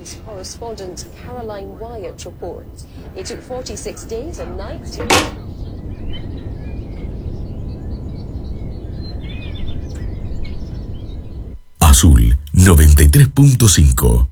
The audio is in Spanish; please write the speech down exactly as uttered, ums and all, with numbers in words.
Times correspondent Caroline Wyatt reports. It took forty-six days and nights to... Azul noventa y tres punto cinco.